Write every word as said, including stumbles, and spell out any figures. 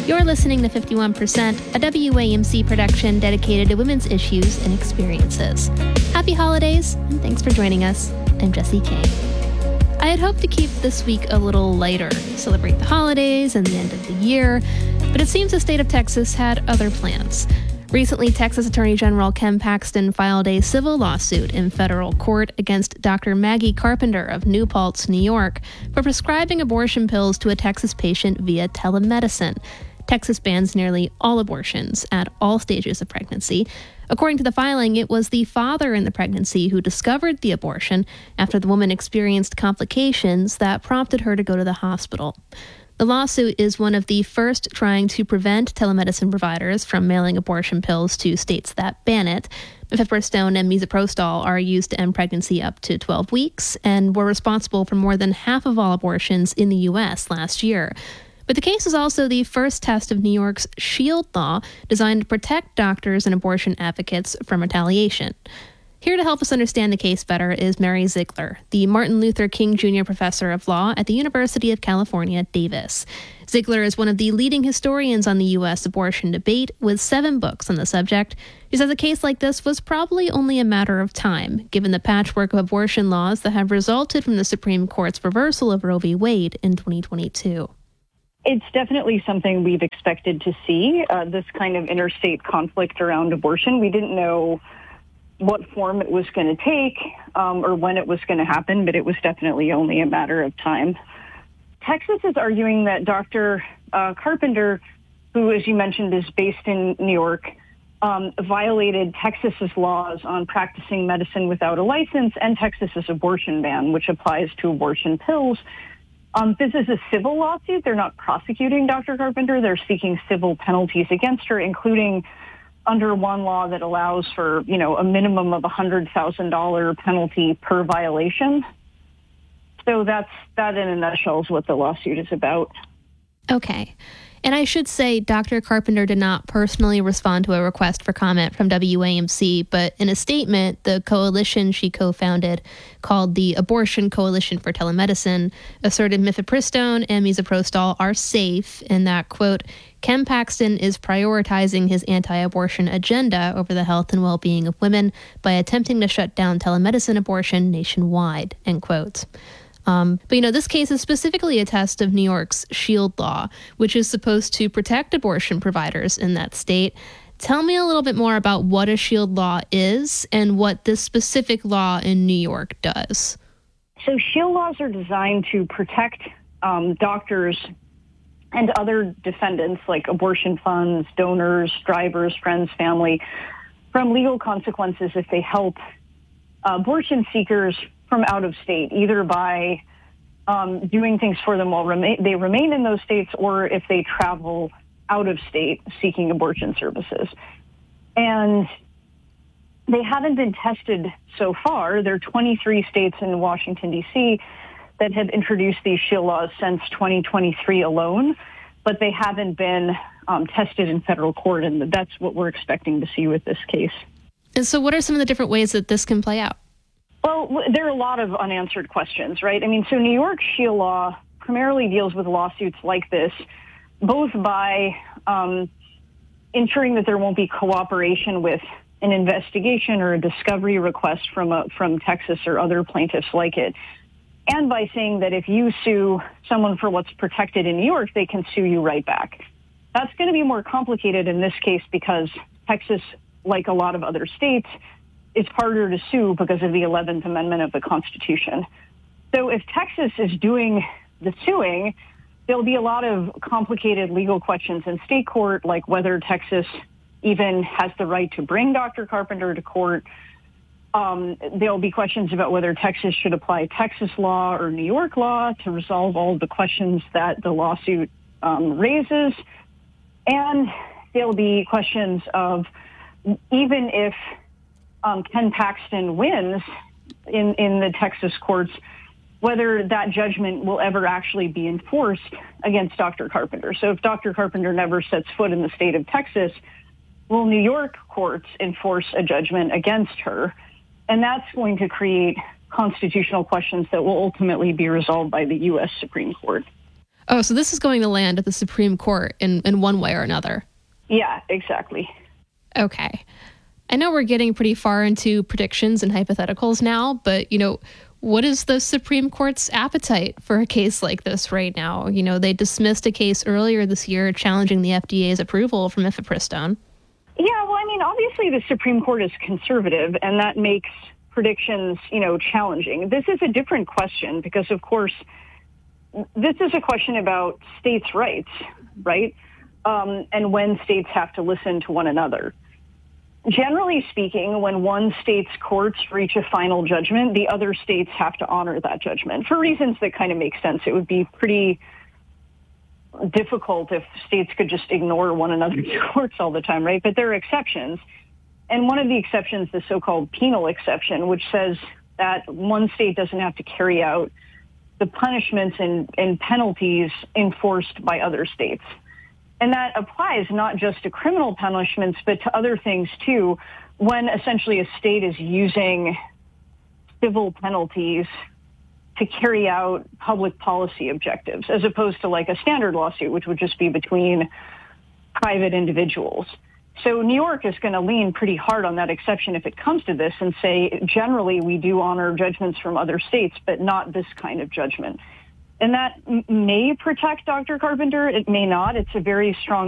You're listening to fifty-one percent, a W A M C production dedicated to women's issues and experiences. Happy holidays, and thanks for joining us. I'm Jessie Kane. I had hoped to keep this week a little lighter, celebrate the holidays and the end of the year, but it seems the state of Texas had other plans. Recently, Texas Attorney General Ken Paxton filed a civil lawsuit in federal court against Doctor Maggie Carpenter of New Paltz, New York, for prescribing abortion pills to a Texas patient via telemedicine. Texas bans nearly all abortions at all stages of pregnancy. According to the filing, it was the father in the pregnancy who discovered the abortion after the woman experienced complications that prompted her to go to the hospital. The lawsuit is one of the first trying to prevent telemedicine providers from mailing abortion pills to states that ban it. Mifepristone and misoprostol are used to end pregnancy up to twelve weeks and were responsible for more than half of all abortions in the U S last year. But the case is also the first test of New York's SHIELD law, designed to protect doctors and abortion advocates from retaliation. Here to help us understand the case better is Mary Ziegler, the Martin Luther King Junior Professor of Law at the University of California, Davis. Ziegler is one of the leading historians on the U S abortion debate, with seven books on the subject. She says a case like this was probably only a matter of time, given the patchwork of abortion laws that have resulted from the Supreme Court's reversal of Roe v. Wade in twenty twenty-two. It's definitely something we've expected to see, uh, this kind of interstate conflict around abortion. We didn't know what form it was going to take um, or when it was going to happen, but it was definitely only a matter of time. Texas is arguing that Doctor Uh, Carpenter, who, as you mentioned, is based in New York, um, violated Texas's laws on practicing medicine without a license and Texas's abortion ban, which applies to abortion pills. Um, this is a civil lawsuit. They're not prosecuting Doctor Carpenter. They're seeking civil penalties against her, including under one law that allows for, you know, a minimum of a one hundred thousand dollars penalty per violation. So that's that in a nutshell is what the lawsuit is about. Okay. And I should say Doctor Carpenter did not personally respond to a request for comment from W A M C, but in a statement, the coalition she co-founded, called the Abortion Coalition for Telemedicine, asserted mifepristone and misoprostol are safe and that, quote, Ken Paxton is prioritizing his anti-abortion agenda over the health and well-being of women by attempting to shut down telemedicine abortion nationwide, end quote. Um, but, you know, this case is specifically a test of New York's SHIELD law, which is supposed to protect abortion providers in that state. Tell me a little bit more about what a SHIELD law is and what this specific law in New York does. So SHIELD laws are designed to protect um, doctors and other defendants like abortion funds, donors, drivers, friends, family, from legal consequences if they help uh, abortion seekers from out of state, either by um, doing things for them while rema- they remain in those states or if they travel out of state seeking abortion services. And they haven't been tested so far. There are twenty-three states in Washington, D C that have introduced these SHIELD laws since twenty twenty-three alone, but they haven't been um, tested in federal court, and that's what we're expecting to see with this case. And so what are some of the different ways that this can play out? Well, there are a lot of unanswered questions, right? I mean, so New York's SHIELD law primarily deals with lawsuits like this, both by um, ensuring that there won't be cooperation with an investigation or a discovery request from a, from Texas or other plaintiffs like it, and by saying that if you sue someone for what's protected in New York, they can sue you right back. That's going to be more complicated in this case because Texas, like a lot of other states, is harder to sue because of the eleventh Amendment of the Constitution. So if Texas is doing the suing, there'll be a lot of complicated legal questions in state court, like whether Texas even has the right to bring Doctor Carpenter to court. Um, there'll be questions about whether Texas should apply Texas law or New York law to resolve all of the questions that the lawsuit um, raises. And there'll be questions of even if um, Ken Paxton wins in, in the Texas courts, whether that judgment will ever actually be enforced against Doctor Carpenter. So if Doctor Carpenter never sets foot in the state of Texas, will New York courts enforce a judgment against her? And that's going to create constitutional questions that will ultimately be resolved by the U S Supreme Court. Oh, so this is going to land at the Supreme Court in, in one way or another. Yeah, exactly. Okay. I know we're getting pretty far into predictions and hypotheticals now, but, you know, what is the Supreme Court's appetite for a case like this right now? You know, they dismissed a case earlier this year challenging the F D A's approval for mifepristone. Yeah, well, I mean, obviously the Supreme Court is conservative, and that makes predictions, you know, challenging. This is a different question because, of course, this is a question about states' rights, right? Um, and when states have to listen to one another. Generally speaking, when one state's courts reach a final judgment, the other states have to honor that judgment for reasons that kind of make sense. It would be pretty difficult if states could just ignore one another's courts all the time, right? But there are exceptions. And one of the exceptions, the so-called penal exception, which says that one state doesn't have to carry out the punishments and, and penalties enforced by other states. And that applies not just to criminal punishments, but to other things too, when essentially a state is using civil penalties to carry out public policy objectives, as opposed to like a standard lawsuit, which would just be between private individuals. So New York is going to lean pretty hard on that exception if it comes to this and say, generally, we do honor judgments from other states, but not this kind of judgment. And that m- may protect Doctor Carpenter. It may not. It's a very strong